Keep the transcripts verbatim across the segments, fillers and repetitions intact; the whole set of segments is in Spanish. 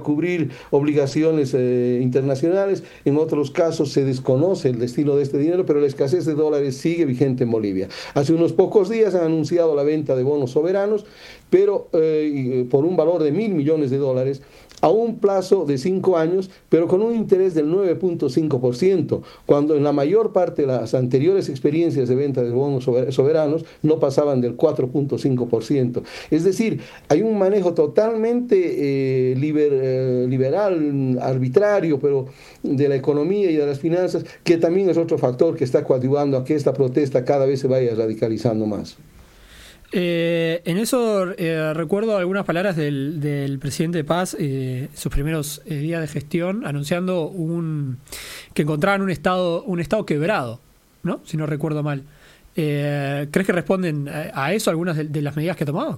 cubrir obligaciones eh, internacionales. En otros casos se desconoce el destino de este dinero, pero la escasez de dólares sigue vigente en Bolivia. Hace unos pocos días han anunciado la venta de bonos soberanos, pero eh, por un valor de mil millones de dólares, a un plazo de cinco años, pero con un interés del nueve punto cinco por ciento, cuando en la mayor parte de las anteriores experiencias de venta de bonos soberanos no pasaban del cuatro punto cinco por ciento. Es decir, hay un manejo totalmente eh, liber, eh, liberal, arbitrario, pero de la economía y de las finanzas, que también es otro factor que está coadyuvando a que esta protesta cada vez se vaya radicalizando más. Eh, en eso eh, recuerdo algunas palabras del, del presidente Paz, eh, sus primeros eh, días de gestión, anunciando un que encontraban un estado un estado quebrado, ¿no? Si no recuerdo mal. Eh, ¿Crees que responden a, a eso algunas de, de las medidas que ha tomado?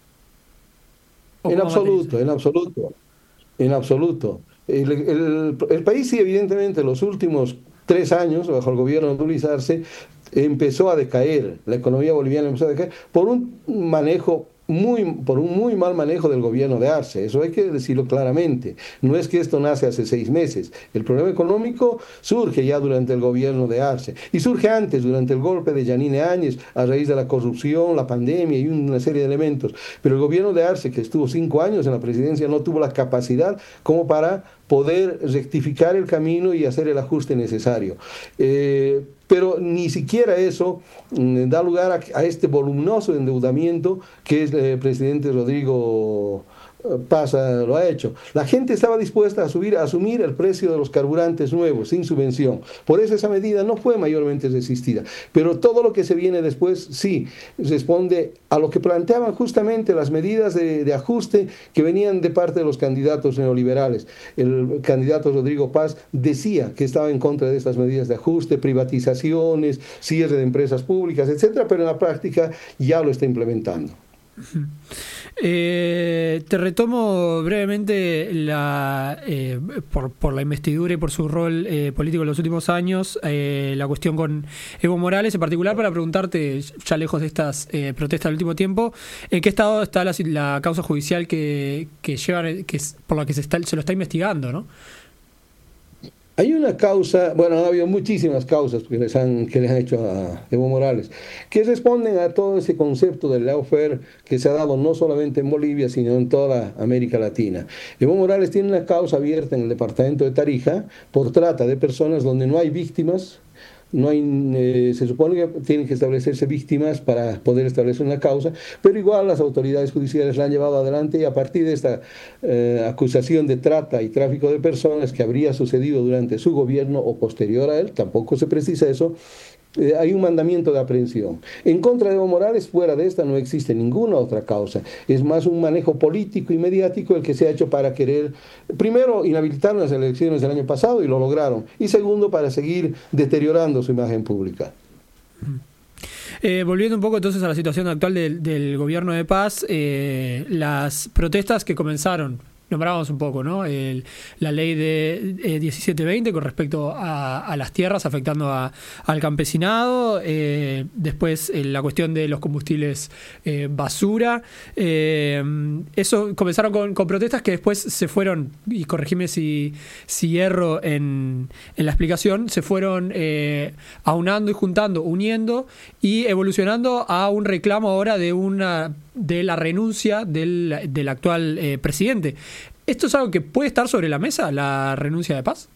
En absoluto, en absoluto, en absoluto. El, el, el país sí, evidentemente, los últimos tres años, bajo el gobierno de Luis Arce, empezó a decaer, la economía boliviana empezó a decaer por un manejo muy, por un muy mal manejo del gobierno de Arce, eso hay que decirlo claramente. No es que esto nace hace seis meses, el problema económico surge ya durante el gobierno de Arce, y surge antes, durante el golpe de Yanine Áñez, a raíz de la corrupción, la pandemia y una serie de elementos, pero el gobierno de Arce, que estuvo cinco años en la presidencia, no tuvo la capacidad como para poder rectificar el camino y hacer el ajuste necesario. Eh, pero ni siquiera eso mm, da lugar a, a este voluminoso endeudamiento que el eh, presidente Rodrigo Paz lo ha hecho. La gente estaba dispuesta a, subir, a asumir el precio de los carburantes nuevos, sin subvención. Por eso esa medida no fue mayormente resistida. Pero todo lo que se viene después, sí, responde a lo que planteaban justamente las medidas de, de ajuste que venían de parte de los candidatos neoliberales. El candidato Rodrigo Paz decía que estaba en contra de estas medidas de ajuste, privatizaciones, cierre de empresas públicas, etcétera, pero en la práctica ya lo está implementando. Eh, te retomo brevemente la, eh, por, por la investidura y por su rol eh, político en los últimos años, eh, la cuestión con Evo Morales en particular, para preguntarte, ya lejos de estas eh, protestas del último tiempo, ¿en qué estado está la, la causa judicial que, que llevan, que es, por la que se, está, se lo está investigando, ¿no? Hay una causa, bueno, ha habido muchísimas causas que les han, que les han hecho a Evo Morales, que responden a todo ese concepto del lawfare que se ha dado no solamente en Bolivia, sino en toda América Latina. Evo Morales tiene una causa abierta en el departamento de Tarija por trata de personas donde no hay víctimas. No hay, eh, se supone que tienen que establecerse víctimas para poder establecer una causa, pero igual las autoridades judiciales la han llevado adelante, y a partir de esta eh, acusación de trata y tráfico de personas que habría sucedido durante su gobierno o posterior a él, tampoco se precisa eso, eh, hay un mandamiento de aprehensión. En contra de Evo Morales, fuera de esta, no existe ninguna otra causa. Es más un manejo político y mediático el que se ha hecho para querer, primero, inhabilitar las elecciones del año pasado, y lo lograron, y segundo, para seguir deteriorando su imagen pública. Eh, volviendo un poco entonces a la situación actual del, del gobierno de Paz, eh, las protestas que comenzaron, nombrábamos un poco, ¿no? El, la ley de eh, diecisiete veinte con respecto a, a las tierras afectando a, al campesinado, eh, después eh, la cuestión de los combustibles eh, basura, eh, eso comenzaron con, con protestas que después se fueron, y corregime si, si erro en, en la explicación, se fueron eh, aunando y juntando, uniendo y evolucionando a un reclamo ahora de una de la renuncia del, del actual eh, presidente. ¿Esto es algo que puede estar sobre la mesa, la renuncia de Paz?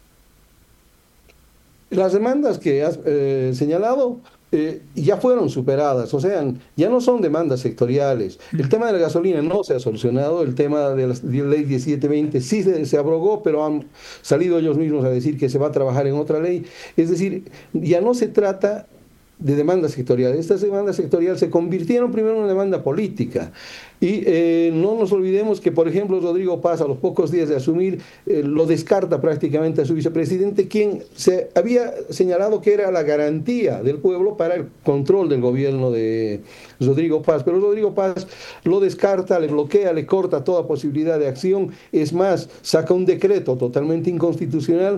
Las demandas que has eh, señalado eh, ya fueron superadas, o sea, ya no son demandas sectoriales. El tema de la gasolina no se ha solucionado, el tema de la, de la ley diecisiete veinte sí se, se abrogó, pero han salido ellos mismos a decir que se va a trabajar en otra ley. Es decir, ya no se trata de demandas sectoriales. Estas demandas sectoriales se convirtieron primero en una demanda política. Y eh, no nos olvidemos que, por ejemplo, Rodrigo Paz, a los pocos días de asumir, eh, lo descarta prácticamente a su vicepresidente, quien se había señalado que era la garantía del pueblo para el control del gobierno de Rodrigo Paz. Pero Rodrigo Paz lo descarta, le bloquea, le corta toda posibilidad de acción. Es más, saca un decreto totalmente inconstitucional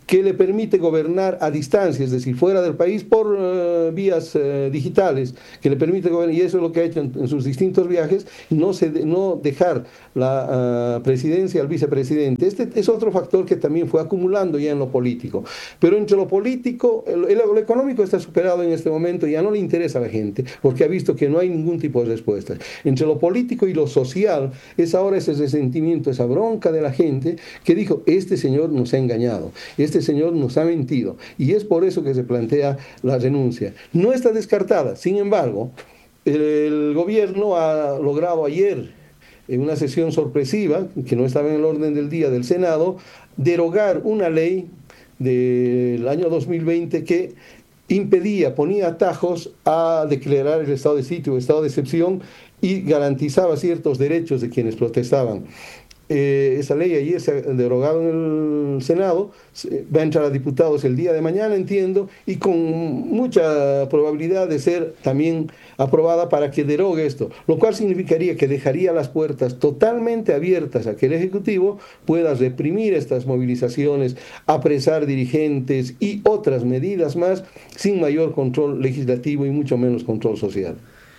que le permite gobernar a distancia, es decir, fuera del país por uh, vías uh, digitales, que le permite gobernar, y eso es lo que ha hecho en, en sus distintos viajes, no, se, no dejar la uh, presidencia al vicepresidente. Este es otro factor que también fue acumulando ya en lo político. Pero entre lo político, el, el, lo económico está superado en este momento, ya no le interesa a la gente, porque ha visto que no hay ningún tipo de respuestas. Entre lo político y lo social, es ahora ese resentimiento, esa bronca de la gente que dijo, este señor nos ha engañado, este señor nos ha mentido, y es por eso que se plantea la renuncia. No está descartada, sin embargo, el, el gobierno ha logrado ayer, en una sesión sorpresiva, que no estaba en el orden del día del Senado, derogar una ley del año dos mil veinte que impedía, ponía atajos a declarar el estado de sitio o estado de excepción y garantizaba ciertos derechos de quienes protestaban. Eh, esa ley ayer se ha derogado en el Senado, va a entrar a diputados el día de mañana, entiendo, y con mucha probabilidad de ser también aprobada para que derogue esto, lo cual significaría que dejaría las puertas totalmente abiertas a que el Ejecutivo pueda reprimir estas movilizaciones, apresar dirigentes y otras medidas más sin mayor control legislativo y mucho menos control social.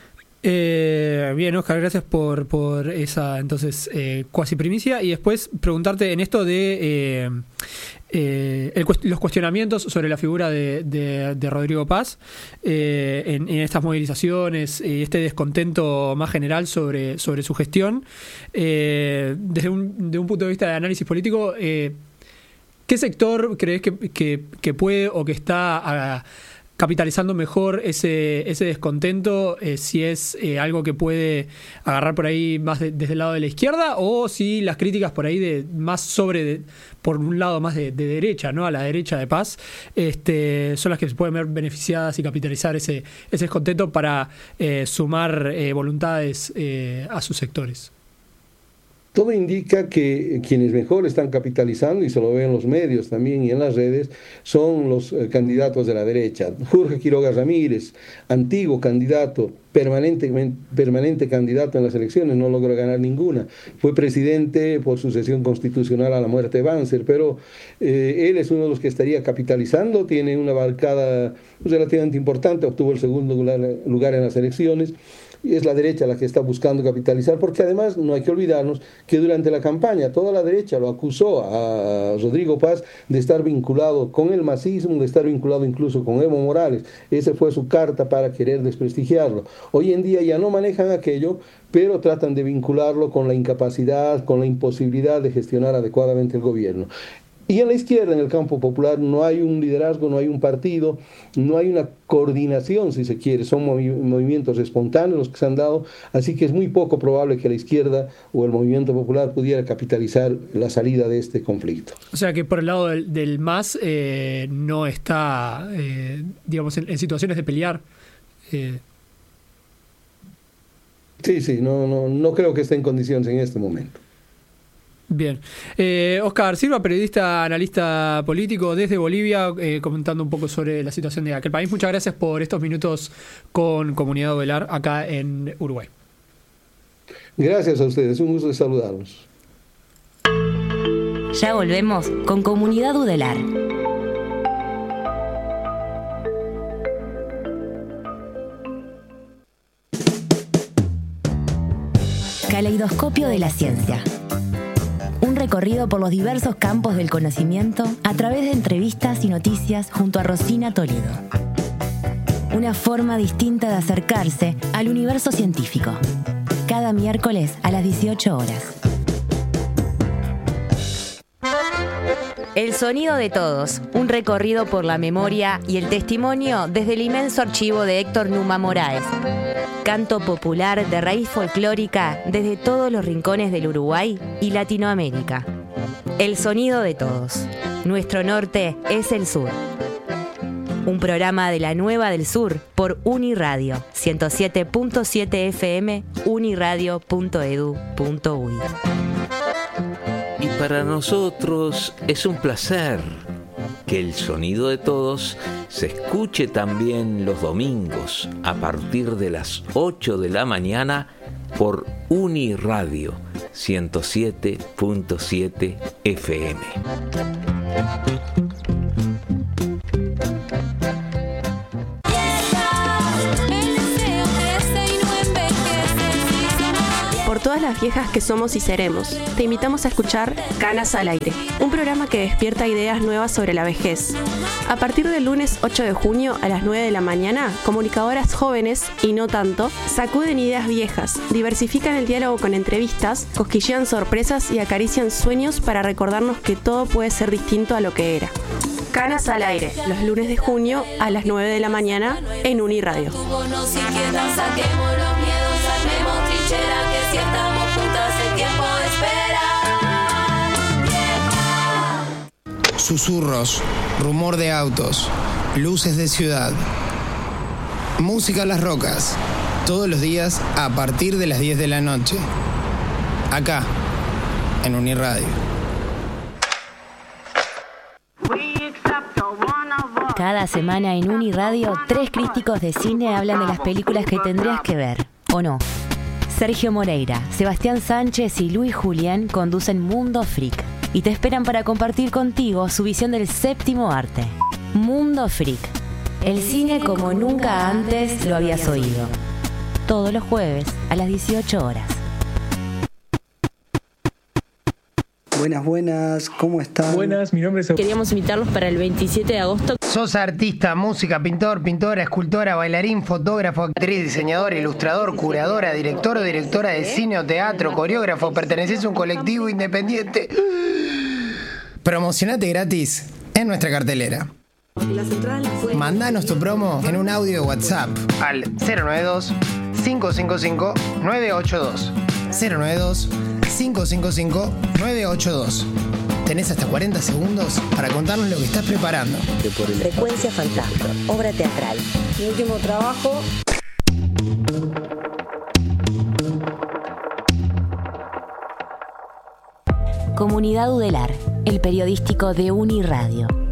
Eh, bien, Oscar, gracias por, por esa entonces eh, cuasi primicia, y después preguntarte en esto de eh, eh, el, los cuestionamientos sobre la figura de, de, de Rodrigo Paz eh, en, en estas movilizaciones y este descontento más general sobre, sobre su gestión eh, desde un, de un punto de vista de análisis político. eh, ¿Qué sector crees que, que, que puede o que está a, capitalizando mejor ese, ese descontento, eh, si es eh, algo que puede agarrar por ahí más de, desde el lado de la izquierda, o si las críticas por ahí de más sobre, de, por un lado más de, de derecha, ¿no? A la derecha de Paz, este, son las que se pueden ver beneficiadas y capitalizar ese, ese descontento para eh, sumar eh, voluntades eh, a sus sectores? Todo indica que quienes mejor están capitalizando, y se lo ve en los medios también y en las redes, son los eh, candidatos de la derecha. Jorge Quiroga Ramírez, antiguo candidato, permanente, permanente candidato en las elecciones, no logró ganar ninguna. Fue presidente por sucesión constitucional a la muerte de Banzer, pero eh, él es uno de los que estaría capitalizando, tiene una bancada relativamente importante, obtuvo el segundo lugar, lugar en las elecciones. Y es la derecha la que está buscando capitalizar, porque además no hay que olvidarnos que durante la campaña toda la derecha lo acusó a Rodrigo Paz de estar vinculado con el masismo, de estar vinculado incluso con Evo Morales. Esa fue su carta para querer desprestigiarlo. Hoy en día ya no manejan aquello, pero tratan de vincularlo con la incapacidad, con la imposibilidad de gestionar adecuadamente el gobierno. Y en la izquierda, en el campo popular, no hay un liderazgo, no hay un partido, no hay una coordinación, si se quiere. Son movi- movimientos espontáneos los que se han dado, así que es muy poco probable que la izquierda o el movimiento popular pudiera capitalizar la salida de este conflicto. O sea que por el lado del, del MAS eh, no está, eh, digamos, en, en situaciones de pelear. Eh. Sí, sí, no, no, no creo que esté en condiciones en este momento. Bien. Eh, Oscar Silva, periodista, analista político desde Bolivia, eh, comentando un poco sobre la situación de aquel país. Muchas gracias por estos minutos con Comunidad Udelar acá en Uruguay. Gracias a ustedes, un gusto de saludarlos. Ya volvemos con Comunidad Udelar. Caleidoscopio de la ciencia. Un recorrido por los diversos campos del conocimiento a través de entrevistas y noticias junto a Rosina Toledo. Una forma distinta de acercarse al universo científico. Cada miércoles a las dieciocho horas. El sonido de todos, un recorrido por la memoria y el testimonio desde el inmenso archivo de Héctor Numa Moraes. Canto popular de raíz folclórica desde todos los rincones del Uruguay y Latinoamérica. El sonido de todos. Nuestro norte es el sur. Un programa de la Nueva del Sur por Uniradio, ciento siete punto siete F M, uniradio punto edu punto uy. Y para nosotros es un placer que el sonido de todos se escuche también los domingos a partir de las ocho de la mañana por Uniradio ciento siete punto siete F M. todas las viejas que somos y seremos, te invitamos a escuchar Canas al Aire, un programa que despierta ideas nuevas sobre la vejez. A partir del lunes ocho de junio a las nueve de la mañana, comunicadoras jóvenes, y no tanto, sacuden ideas viejas, diversifican el diálogo con entrevistas, cosquillean sorpresas y acarician sueños para recordarnos que todo puede ser distinto a lo que era. Canas al Aire, los lunes de junio a las nueve de la mañana en Uniradio. Susurros, rumor de autos, luces de ciudad, música a las rocas, todos los días a partir de las diez de la noche, acá, en Uniradio. Cada semana en Uniradio, tres críticos de cine hablan de las películas que tendrías que ver, ¿o no? Sergio Moreira, Sebastián Sánchez y Luis Julián conducen Mundo Freak y te esperan para compartir contigo su visión del séptimo arte. Mundo Freak, el cine como nunca antes lo habías oído. Todos los jueves a las dieciocho horas. Buenas, buenas, ¿cómo están? Buenas, mi nombre es... Queríamos invitarlos para el veintisiete de agosto. Sos artista, música, pintor, pintora, escultora, bailarín, fotógrafo, actriz, diseñador, ilustrador, curadora, director o directora de cine o teatro, coreógrafo, perteneces a un colectivo independiente. Promocionate gratis en nuestra cartelera. Mandanos tu promo en un audio de WhatsApp al cero nueve dos, cinco cinco cinco, nueve ocho dos. cero nueve dos, cinco cinco cinco, nueve ocho dos. Tenés hasta cuarenta segundos para contarnos lo que estás preparando. Frecuencia Fantasma, obra teatral. Mi último trabajo. Comunidad Udelar, el periodístico de Uniradio.